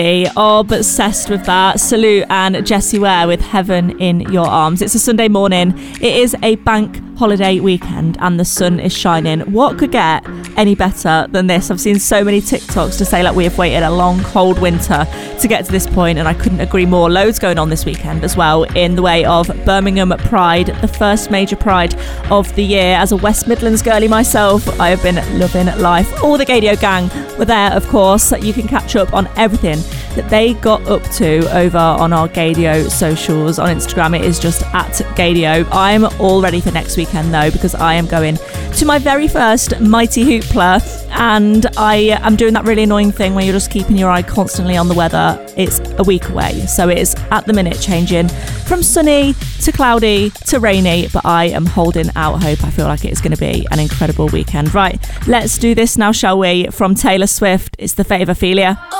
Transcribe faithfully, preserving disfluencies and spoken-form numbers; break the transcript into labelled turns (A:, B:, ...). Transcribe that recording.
A: Obsessed with that. Salute and Jessie Ware with Heaven in Your Arms. It's a Sunday morning. It is a bank holiday weekend and the sun is shining. What could get any better than this? I've seen so many TikToks to say like we have waited a long cold winter to get to this point, and I couldn't agree more. Loads going on this weekend as well in the way of Birmingham Pride, the first major pride of the year. As a West Midlands girlie myself, I have been loving life. All the Gaydio gang were there, of course. You can catch up on everything that they got up to over on our Gaydio socials. On Instagram it is just at Gaydio. I'm all ready for next weekend though, because I am going to my very first Mighty Hoopla, and I am doing that really annoying thing where you're just keeping your eye constantly on the weather. It's a week away, so it is at the minute changing from sunny to cloudy to rainy, but I am holding out hope. I feel like it's going to be an incredible weekend. Right, let's do this now, shall we? From Taylor Swift, it's The Fate of Ophelia.